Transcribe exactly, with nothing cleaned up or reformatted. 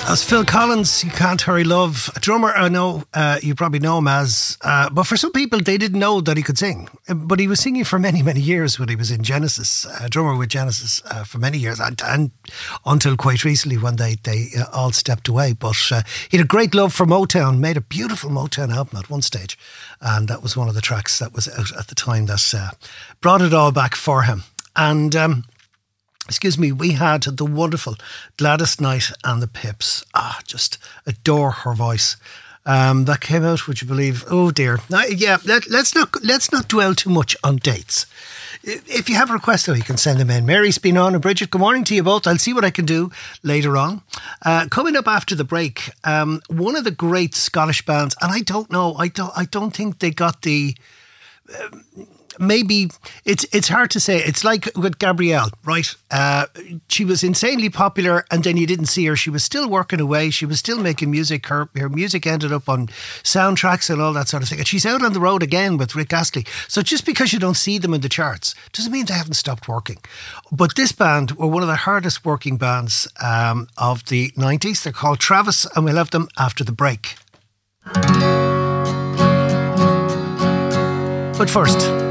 As Phil Collins, You Can't Hurry Love, a drummer I know uh, you probably know him as, uh, but for some people they didn't know that he could sing. But he was singing for many, many years when he was in Genesis, a drummer with Genesis uh, for many years, and, and until quite recently when they, they uh, all stepped away. But uh, he had a great love for Motown, made a beautiful Motown album at one stage, and that was one of the tracks that was out at the time that uh, brought it all back for him. And... Um, Excuse me, we had the wonderful Gladys Knight and the Pips. Ah, just adore her voice. Um, that came out, would you believe? Oh dear. Now, yeah, let, let's not let's not dwell too much on dates. If you have a request, though, you can send them in. Mary's been on, and Bridget, good morning to you both. I'll see what I can do later on. Uh, coming up after the break, um, one of the great Scottish bands, and I don't know, I don't, I don't think they got the... Um, Maybe it's it's hard to say. It's like with Gabrielle, right? Uh, she was insanely popular, and then you didn't see her. She was still working away. She was still making music. Her her music ended up on soundtracks and all that sort of thing. And she's out on the road again with Rick Astley. So just because you don't see them in the charts doesn't mean they haven't stopped working. But this band were one of the hardest working bands um, of the nineties. They're called Travis, and we'll have them after the break. But first...